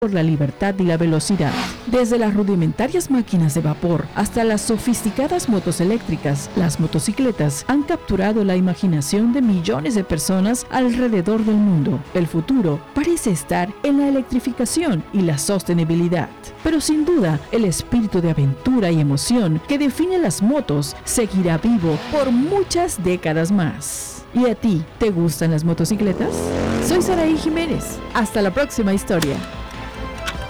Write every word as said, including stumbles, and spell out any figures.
por la libertad y la velocidad. Desde las rudimentarias máquinas de vapor hasta las sofisticadas motos eléctricas, las motocicletas han capturado la imaginación de millones de personas alrededor del mundo. El futuro parece estar en la electrificación y la sostenibilidad. Pero sin duda, el espíritu de aventura y emoción que define las motos seguirá vivo por muchas décadas más. ¿Y a ti, te gustan las motocicletas? Soy Saraí Jiménez. Hasta la próxima historia.